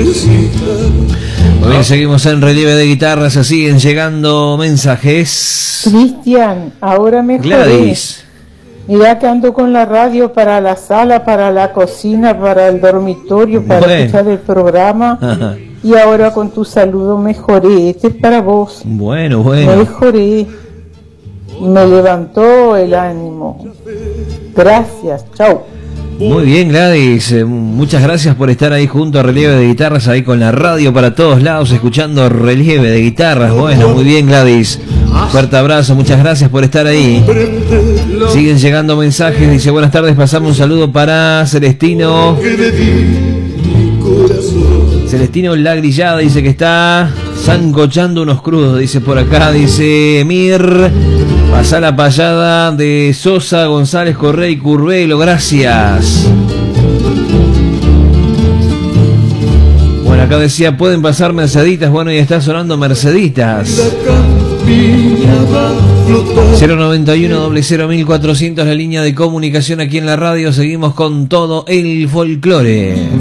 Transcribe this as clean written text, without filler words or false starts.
Muy bien, seguimos en Relieve de Guitarras, se siguen llegando mensajes. Cristian, ahora mejoré. Gladys. Mirá que ando con la radio para la sala, para la cocina, para el dormitorio, para escuchar el programa. Ajá. Y ahora con tu saludo mejoré. Este es para vos. Bueno. Mejoré. Me levantó el ánimo. Gracias, chau. Muy bien, Gladys, muchas gracias por estar ahí junto a Relieve de Guitarras, ahí con la radio para todos lados, escuchando Relieve de Guitarras. Bueno, muy bien, Gladys, un fuerte abrazo, muchas gracias por estar ahí. Siguen llegando mensajes, dice buenas tardes, pasamos un saludo para Celestino La Grillada, dice que está sancochando unos crudos, dice por acá, dice Mir. Pasá la payada de Sosa, González, Correa y Curvelo, gracias. Bueno, acá decía, pueden pasar Merceditas, bueno, y está sonando Merceditas. 091-001400, la línea de comunicación aquí en la radio, seguimos con todo el folclore.